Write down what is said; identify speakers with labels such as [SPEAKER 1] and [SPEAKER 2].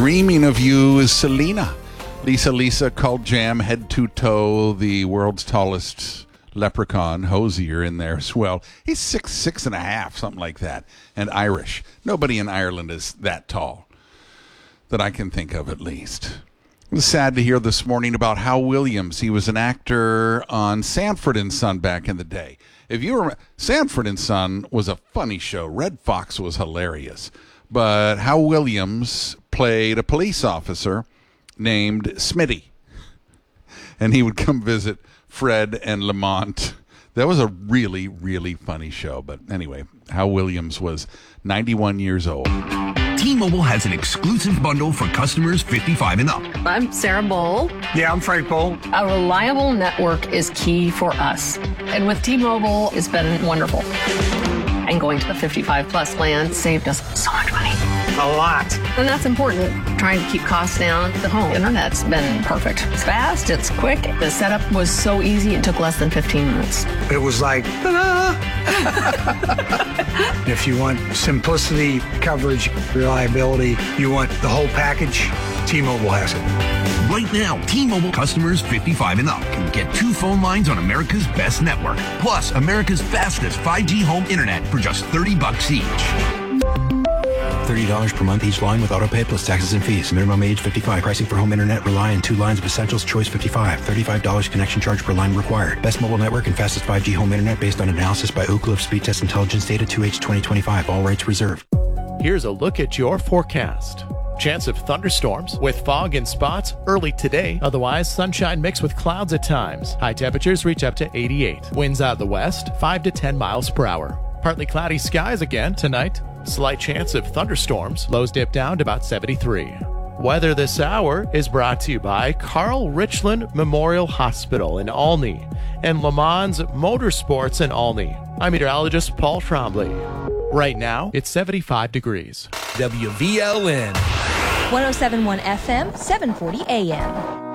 [SPEAKER 1] Dreaming of You is Selena. Lisa called Jam head to toe, the world's tallest leprechaun, Hosier, in there as well. He's 6'6.5", something like that, and Irish. Nobody in Ireland is that tall, that I can think of at least. It was sad to hear this morning about Hal Williams. He was an actor on Sanford and Son back in the day. If you remember, Sanford and Son was a funny show. Red Fox was hilarious. But Hal Williams played a police officer named Smitty. And he would come visit Fred and Lamont. That was a really, really funny show. But anyway, Hal Williams was 91 years old.
[SPEAKER 2] T-Mobile has an exclusive bundle for customers 55 and up.
[SPEAKER 3] I'm Sarah Bowl.
[SPEAKER 4] Yeah, I'm Frank Bowl.
[SPEAKER 3] A reliable network is key for us. And with T-Mobile, it's been wonderful. And going to the 55 plus plan saved us so much money.
[SPEAKER 4] A lot.
[SPEAKER 3] And that's important. Trying to keep costs down. The home internet's been perfect. It's fast, it's quick. The setup was so easy, it took less than 15 minutes.
[SPEAKER 4] It was like, ta-da! If you want simplicity, coverage, reliability, you want the whole package, T-Mobile has it.
[SPEAKER 2] Right now, T-Mobile customers 55 and up can get 2 phone lines on America's best network, plus America's fastest 5G home internet for just $30 each.
[SPEAKER 5] $30 per month each line with autopay plus taxes and fees. Minimum age 55. Pricing for home internet rely on 2 lines of Essentials Choice 55. $35 connection charge per line required. Best mobile network and fastest 5G home internet based on analysis by Ookla of Speed Test Intelligence data 2H 2025. All rates reserved.
[SPEAKER 6] Here's a look at your forecast. Chance of thunderstorms with fog in spots early today. Otherwise, sunshine mixed with clouds at times. High temperatures reach up to 88. Winds out of the west, 5 to 10 miles per hour. Partly cloudy skies again tonight. Slight chance of thunderstorms. Lows dip down to about 73. Weather this hour is brought to you by Carl Richland Memorial Hospital in Olney and Le Mans Motorsports in Olney. I'm meteorologist Paul Trombley. Right now, it's 75 degrees.
[SPEAKER 7] WVLN
[SPEAKER 8] 107.1 FM, 740 AM.